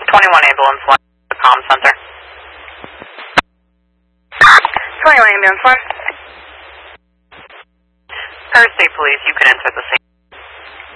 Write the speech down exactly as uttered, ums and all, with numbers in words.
twenty-one ambulance one, the comm center. twenty-one ambulance one. Paris State Police, you can enter the scene.